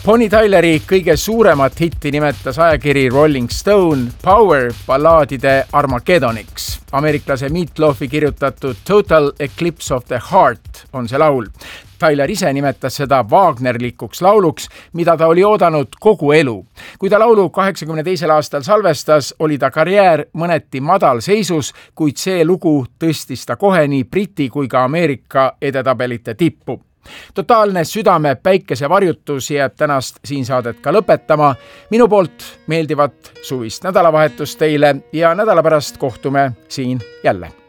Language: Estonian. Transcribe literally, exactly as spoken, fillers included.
Bonnie Tyleri kõige suuremat hitti nimetas ajakiri Rolling Stone Power ballaadide Armageddoniks. Ameeriklase Meat Loafi kirjutatud Total Eclipse of the Heart on see laul. Tyler ise nimetas seda Wagnerlikuks lauluks, mida ta oli oodanud kogu elu. Kui ta laulu kaheksakümne teisel aastal salvestas, oli ta karjäär mõneti madal seisus, kuid see lugu tõstis ta kohe nii Briti kui ka Ameerika edetabelite tippu. Totaalne südame päikese varjutus jääb tänast siin saadet ka lõpetama. Minu poolt meeldivat suvist nädalavahetust teile ja nädala pärast kohtume siin jälle.